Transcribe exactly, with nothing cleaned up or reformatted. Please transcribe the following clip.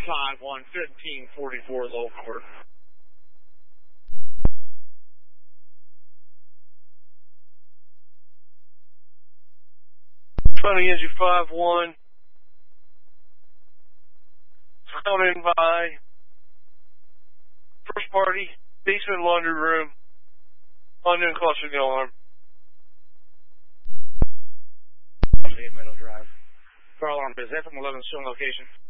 five one, fifteen forty-four, low court. Funny Engine five one. Coming by. First party, basement laundry room. Unknown cluster alarm. Meadow Drive. Car alarm is F M eleven, showing location.